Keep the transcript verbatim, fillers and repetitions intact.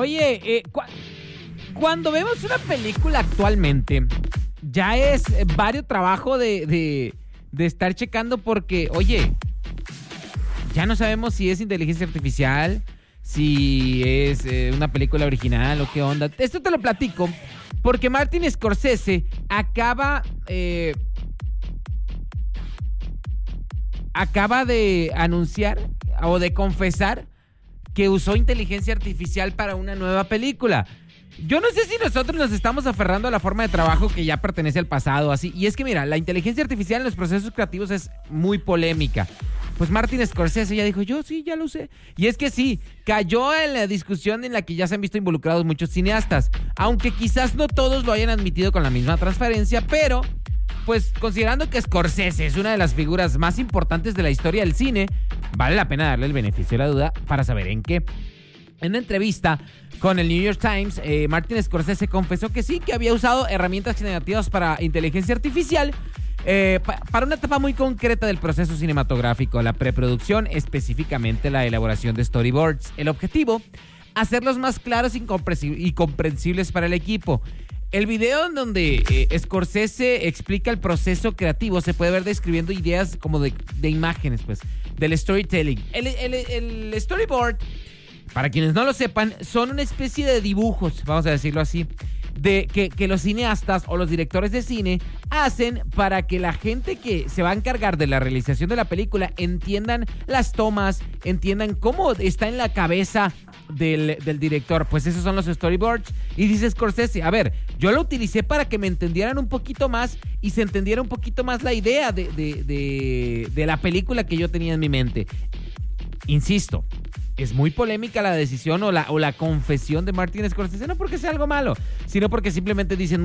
Oye, eh, cu- cuando vemos una película actualmente, ya es eh, varios trabajo de, de, de estar checando porque, oye, ya no sabemos si es inteligencia artificial, si es eh, una película original o qué onda. Esto te lo platico porque Martin Scorsese acaba... Eh, acaba de anunciar o de confesar que usó inteligencia artificial para una nueva película. Yo no sé si nosotros nos estamos aferrando a la forma de trabajo que ya pertenece al pasado, así. Y es que mira, la inteligencia artificial en los procesos creativos es muy polémica. Pues Martin Scorsese ya dijo, yo sí, ya lo usé. Y es que sí, cayó en la discusión en la que ya se han visto involucrados muchos cineastas. Aunque quizás no todos lo hayan admitido con la misma transparencia, pero... pues considerando que Scorsese es una de las figuras más importantes de la historia del cine, vale la pena darle el beneficio de la duda para saber en qué. En una entrevista con el New York Times, eh, Martin Scorsese confesó que sí, que había usado herramientas generativas para inteligencia artificial eh, pa- para una etapa muy concreta del proceso cinematográfico, la preproducción, específicamente la elaboración de storyboards. El objetivo, hacerlos más claros y, comprensi- y comprensibles para el equipo. El video en donde eh, Scorsese explica el proceso creativo se puede ver describiendo ideas como de, de imágenes, pues, del storytelling. El, el, el storyboard, para quienes no lo sepan, son una especie de dibujos, vamos a decirlo así, de que, que los cineastas o los directores de cine hacen para que la gente que se va a encargar de la realización de la película entiendan las tomas, entiendan cómo está en la cabeza del, del director. Pues esos son los storyboards. Y dice Scorsese, a ver, yo lo utilicé para que me entendieran un poquito más y se entendiera un poquito más la idea de, de, de, de la película que yo tenía en mi mente. Insisto, es muy polémica la decisión o la, o la confesión de Martin Scorsese, no porque sea algo malo, sino porque simplemente dicen